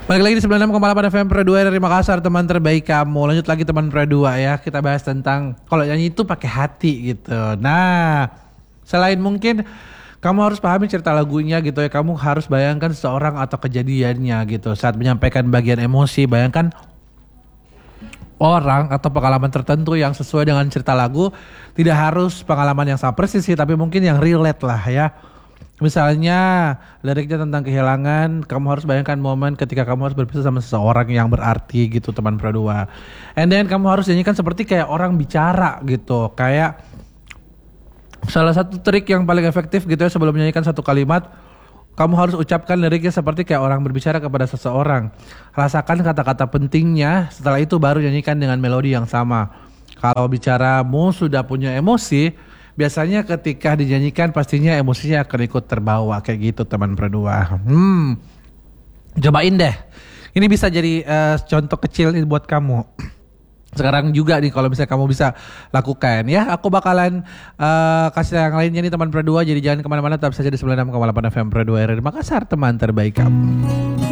Balik lagi di 96,8 FM Pro 2 dari Makassar, teman terbaik kamu. Lanjut lagi teman Pro 2 ya. Kita bahas tentang kalau nyanyi itu pakai hati gitu. Nah, selain mungkin kamu harus pahami cerita lagunya gitu ya. Kamu harus bayangkan seseorang atau kejadiannya gitu. Saat menyampaikan bagian emosi, bayangkan orang atau pengalaman tertentu yang sesuai dengan cerita lagu. Tidak harus pengalaman yang sama persis sih, tapi mungkin yang relate lah ya. Misalnya liriknya tentang kehilangan, kamu harus bayangkan momen ketika kamu harus berpisah sama seseorang yang berarti gitu teman Pro 2. And then kamu harus nyanyikan seperti kayak orang bicara gitu. Kayak salah satu trik yang paling efektif gitu ya sebelum menyanyikan satu kalimat, kamu harus ucapkan liriknya seperti kayak orang berbicara kepada seseorang. Rasakan kata-kata pentingnya, setelah itu baru nyanyikan dengan melodi yang sama. Kalau bicaramu sudah punya emosi, biasanya ketika dinyanyikan pastinya emosinya akan ikut terbawa kayak gitu teman Pro 2. Cobain deh. Ini bisa jadi contoh kecil nih buat kamu. Sekarang juga nih kalau misalnya kamu bisa lakukan ya. Aku bakalan kasih yang lainnya nih teman Pro 2. Jadi jangan kemana-mana, tetap saja di 96,8 FM Pro 2 RRI Makassar, teman terbaik kamu.